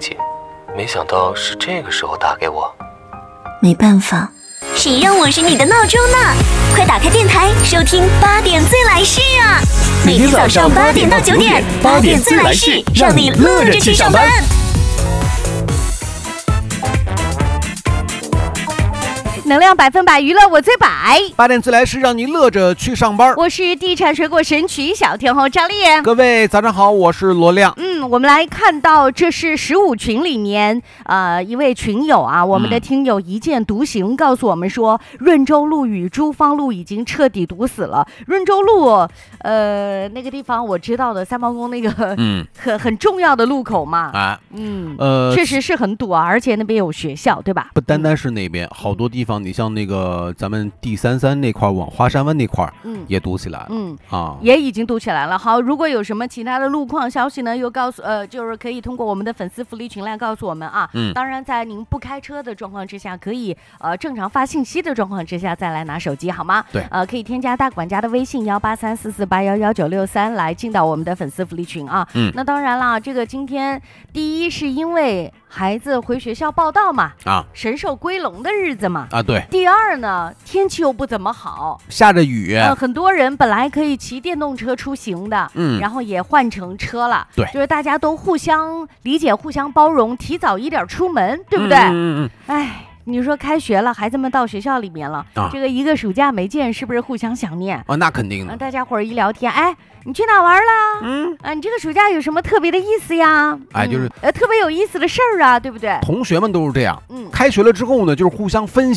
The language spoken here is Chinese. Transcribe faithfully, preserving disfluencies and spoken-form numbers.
气，没想到是这个时候打给我。 没办法， 谁让我是你的闹钟呢？快打开电台，收听八点最来事啊！每天早上八点到九点，八点最来事，让你乐着去上班。 能量百分百，娱乐我最百。 八点自来是让你乐着去上班。 我是地产水果神曲小天后张丽。 各位早上好，我是罗亮。 嗯，我们来看到这是十五群里面，呃，一位群友啊，我们的听友一见独行告诉我们说，嗯、润州路与珠芳路已经彻底堵死了。润州路，呃，那个地方我知道的，三毛宫那个，嗯，很很重要的路口嘛。啊，嗯，呃，确实是很堵啊，而且那边有学校，对吧？ 不单单是那边，好多地方。你像那个咱们 D 三三那块往华山湾那块，嗯，也堵起来了，嗯啊， 也已经堵起来了。好，如果有什么其他的路况消息呢，又告诉呃，就是可以通过我们的粉丝福利群来告诉我们啊。嗯，当然在您不开车的状况之下，可以呃正常发信息的状况之下再来拿手机，好吗？ 对， 呃，可以添加大管家的微信幺八三四四八幺幺九六三来进到我们的粉丝福利群啊。嗯，那当然啦，这个今天第一是因为孩子回学校报到嘛，啊，神兽归笼的日子嘛， 啊对。 第二呢，天气又不怎么好， 下着雨， 呃，很多人本来可以骑电动车出行的，嗯，然后也换成车了， 对， 就是大家都互相理解、互相包容，提早一点出门，对不对？嗯嗯嗯。哎，你说开学了，孩子们到学校里面了，啊、这个一个暑假没见，是不是互相想念？ 啊，那肯定的。 大家伙儿一聊天，哎。你去哪玩了？嗯啊，你这个暑假有什么特别的意思呀？ 哎，就是、 嗯、呃特别有意思的事儿啊，对不对？ 同学们都是这样。嗯，开学了之后呢，就是互相分享。